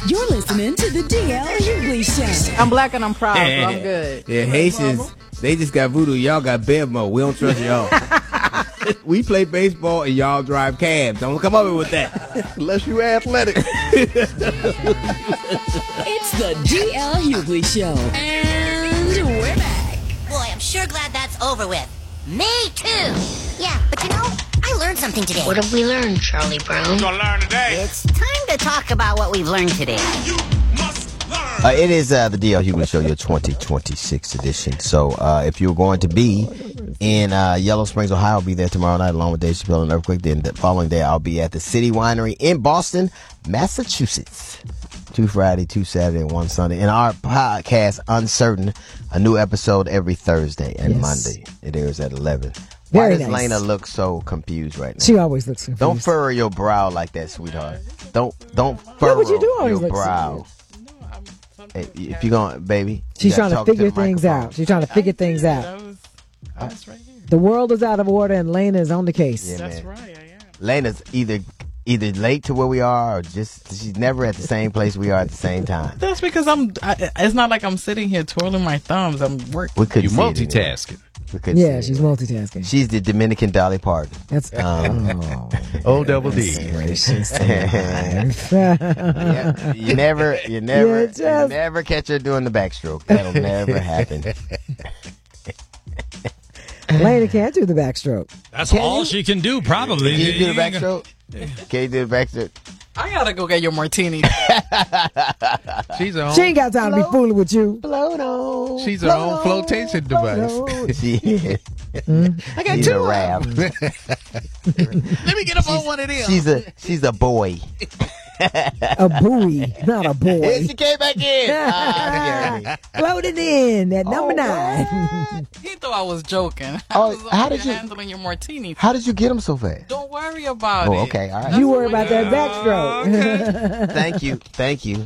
You're listening to the DL Hughley Show. I'm black and I'm proud, so I'm good. Yeah, Haitians, they just got voodoo. Y'all got Bevmo. We don't trust y'all. We play baseball and y'all drive cabs. Don't come over with that. Unless you athletic. It's the DL Hughley Show. And we're back. Boy, I'm sure glad that's over with. Me too. Yeah, but you know, I learned something today. What have we learned, Charlie Brown? We're gonna learn today. It's time to talk about what we've learned today. You must learn. It is the DL Hughley Show, your 2026 edition. So if you're going to be in Yellow Springs, Ohio, I'll be there tomorrow night along with Dave Chappelle and Earthquake. Then the following day, I'll be at the City Winery in Boston, Massachusetts. 2 Friday, 2 Saturday, and 1 Sunday. And our podcast, Uncertain, a new episode every Thursday and Monday. It airs at 11. Why Very does nice. Lena look so confused right now? She always looks confused. Don't furrow your brow like that, sweetheart. Don't furrow but you do always your look brow. Hey, if you're going, baby. She's you trying to gotta talk figure the things microphone. out. She's trying to figure things out. I was right here. The world is out of order and Lena is on the case. Yeah, That's man. right, I am. Lena's either late to where we are or just she's never at the same place we are at the same time. That's because it's not like I'm sitting here twirling my thumbs. I'm working. We couldn't You see it anyway. multitasking. We couldn't see Yeah, it she's anyway. multitasking. She's the Dominican Dolly Parton. That's O double D. gracious. Yeah, you never You just- never catch her doing the backstroke. That'll never happen. Lena can't do the backstroke. That's all she can do, probably. Can you do the backstroke? Can you do the backstroke? I gotta go get your martini. She's her own. She ain't got time to be fooling with you. Float on. She's her own flotation device. She, I got she's two a of rap. them. Let me get up on one of them. She's a boy. A buoy, not a boy. Here she came back in. Floating in at number 9. He thought I was joking. Oh, I was how over did here you- handling your martini? How did you get him so fast? Don't worry about Oh, it. okay, all right. You worry about that backstroke. Thank you.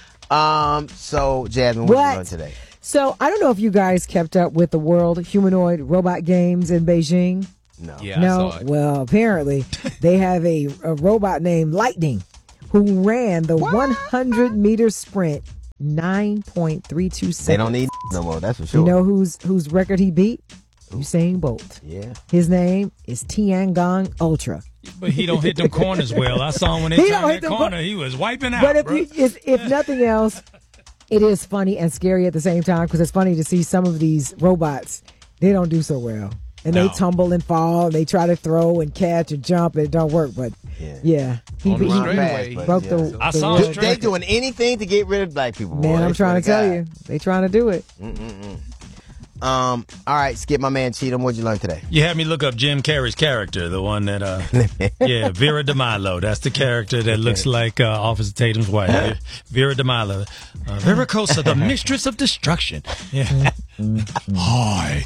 So Jasmine, what What? you doing today? So I don't know if you guys kept up with the World Humanoid Robot Games in Beijing. No. Yeah, I No, saw it. well, apparently they have a robot named Lightning who ran the 100-meter sprint 9.32 seconds. They don't need no more. That's for sure. You know whose record he beat? Usain Bolt. Yeah. His name is Tiangong Ultra. But he don't hit them corners well. I saw him when He they don't turned hit that them corner. He was wiping out, But bro. if nothing else, it is funny and scary at the same time because it's funny to see some of these robots. They don't do so well. And No. they tumble and fall and they try to throw and catch and jump and it don't work. But yeah, he On the he straightaway, broke yeah. the I saw world him They straight. doing anything to get rid of black people. Boy. Man, I'm I trying to swear tell you, they trying to do it. All right, Skip, my man Cheatham. What'd you learn today? You had me look up Jim Carrey's character, the one that, yeah, Vera DeMilo. That's the character that looks like Officer Tatum's wife, Vera DeMilo. Vera Cosa, the mistress of destruction. Yeah. Hi.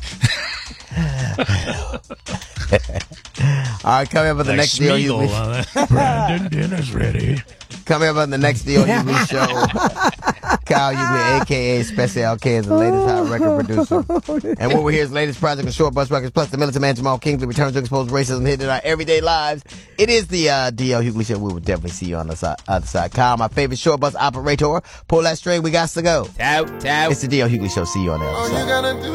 All right, coming up on the Like next deal. Smeagol. Brandon, dinner's ready. Coming up on the next deal, Hughley show. Kyle Hughley, a.k.a. Special K, is the latest hot record producer. And what we hear is the latest project of Short Bus Records, plus the militant man Jamal Kingsley returns to expose racism hitting our everyday lives. It is the DL Hughley show. We will definitely see you on the other side. Kyle, my favorite short bus operator. Pull that string. We got to go. Tout. It's the DL Hughley show. See you on the other side.